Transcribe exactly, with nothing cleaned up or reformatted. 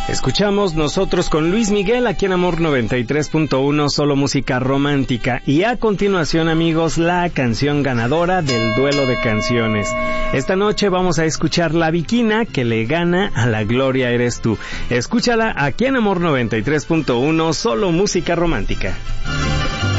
Escuchamos nosotros con Luis Miguel aquí en Amor noventa y tres punto uno, solo música romántica. Y a continuación, amigos, la canción ganadora del duelo de canciones. Esta noche vamos a escuchar La Bikina, que le gana a La Gloria Eres Tú. Escúchala aquí en Amor noventa y tres punto uno, solo música romántica.